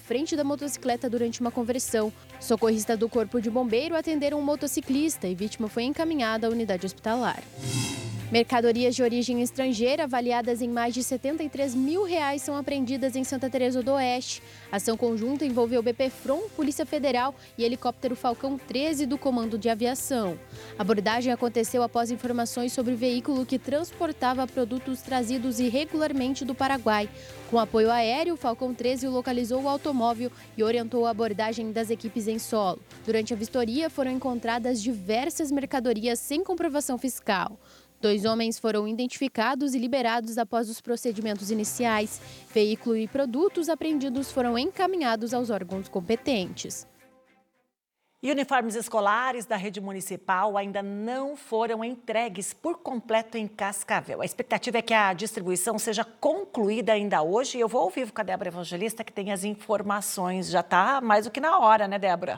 frente da motocicleta durante uma conversão. Socorristas do Corpo de Bombeiro atenderam um motociclista e a vítima foi encaminhada à unidade hospitalar. Mercadorias de origem estrangeira avaliadas em mais de R$73 mil são apreendidas em Santa Teresa do Oeste. A ação conjunta envolveu BPFROM, Polícia Federal e helicóptero Falcão 13 do Comando de Aviação. A abordagem aconteceu após informações sobre o veículo que transportava produtos trazidos irregularmente do Paraguai. Com apoio aéreo, o Falcão 13 localizou o automóvel e orientou a abordagem das equipes em solo. Durante a vistoria, foram encontradas diversas mercadorias sem comprovação fiscal. 2 homens foram identificados e liberados após os procedimentos iniciais. Veículo e produtos apreendidos foram encaminhados aos órgãos competentes. E uniformes escolares da rede municipal ainda não foram entregues por completo em Cascavel. A expectativa é que a distribuição seja concluída ainda hoje. E eu vou ao vivo com a Débora Evangelista, que tem as informações. Já está mais do que na hora, né, Débora?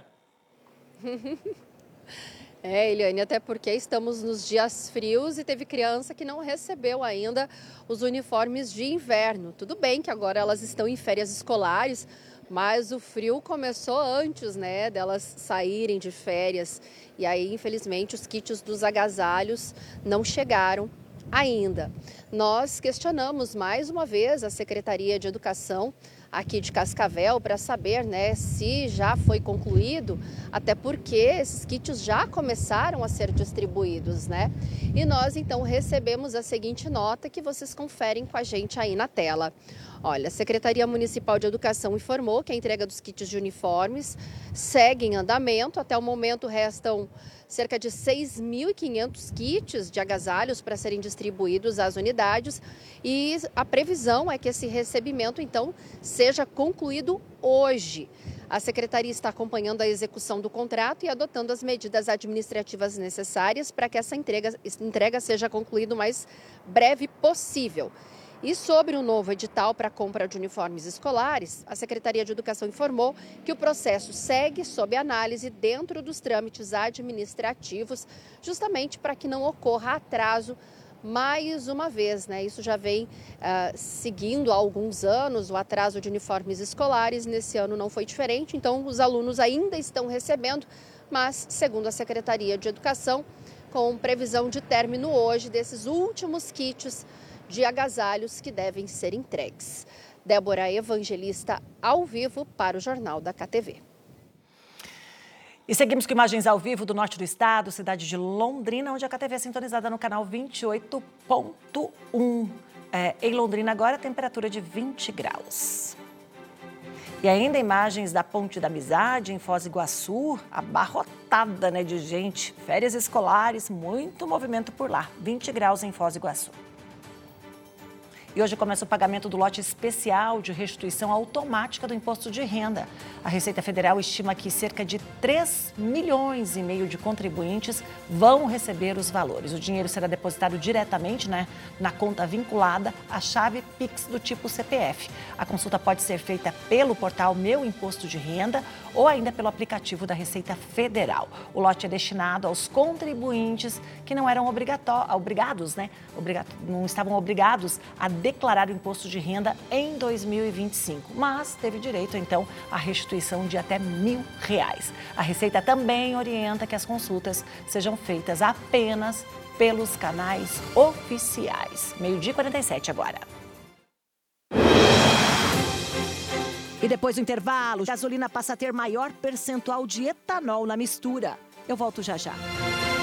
Eliane, até porque estamos nos dias frios e teve criança que não recebeu ainda os uniformes de inverno. Tudo bem que agora elas estão em férias escolares, mas o frio começou antes, né, delas saírem de férias. E aí, infelizmente, os kits dos agasalhos não chegaram ainda. Nós questionamos mais uma vez a Secretaria de Educação aqui de Cascavel para saber, né, se já foi concluído, até porque esses kits já começaram a ser distribuídos, né? E nós então recebemos a seguinte nota que vocês conferem com a gente aí na tela. Olha, a Secretaria Municipal de Educação informou que a entrega dos kits de uniformes segue em andamento. Até o momento restam cerca de 6.500 kits de agasalhos para serem distribuídos às unidades e a previsão é que esse recebimento, então, seja concluído hoje. A Secretaria está acompanhando a execução do contrato e adotando as medidas administrativas necessárias para que essa entrega seja concluída o mais breve possível. E sobre o novo edital para a compra de uniformes escolares, a Secretaria de Educação informou que o processo segue sob análise dentro dos trâmites administrativos, justamente para que não ocorra atraso mais uma vez, né? Isso já vem seguindo há alguns anos, o atraso de uniformes escolares. Nesse ano não foi diferente, então os alunos ainda estão recebendo, mas, segundo a Secretaria de Educação, com previsão de término hoje desses últimos kits de agasalhos que devem ser entregues. Débora Evangelista, ao vivo para o Jornal da KTV. E seguimos com imagens ao vivo do norte do estado, cidade de Londrina, onde a KTV é sintonizada no canal 28.1. Em Londrina agora, temperatura de 20 graus. E ainda imagens da Ponte da Amizade, em Foz do Iguaçu, abarrotada, né, de gente. Férias escolares, muito movimento por lá. 20 graus em Foz do Iguaçu. E hoje começa o pagamento do lote especial de restituição automática do imposto de renda. A Receita Federal estima que cerca de 3,5 milhões de contribuintes vão receber os valores. O dinheiro será depositado diretamente, né, na conta vinculada à chave Pix do tipo CPF. A consulta pode ser feita pelo portal Meu Imposto de Renda ou ainda pelo aplicativo da Receita Federal. O lote é destinado aos contribuintes que não eram obrigados, né? Não estavam obrigados a declarar o imposto de renda em 2025, mas teve direito, então, à restituição de até R$1.000. A Receita também orienta que as consultas sejam feitas apenas pelos canais oficiais. 12h47 agora. E depois do intervalo, a gasolina passa a ter maior percentual de etanol na mistura. Eu volto já já.